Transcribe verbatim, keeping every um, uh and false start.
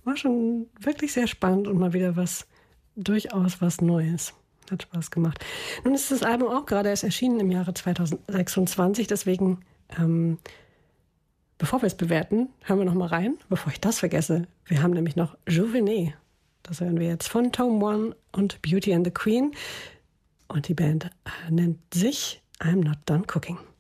war schon wirklich sehr spannend und mal wieder was, durchaus was Neues. Hat Spaß gemacht. Nun ist das Album auch gerade erst erschienen im Jahre zweitausendsechsundzwanzig, deswegen, ähm, bevor wir es bewerten, hören wir noch mal rein, bevor ich das vergesse. Wir haben nämlich noch Juvenet. Das hören wir jetzt von Tome One und Beauty and the Queen. Und die Band nennt sich I'm Not Done Cooking.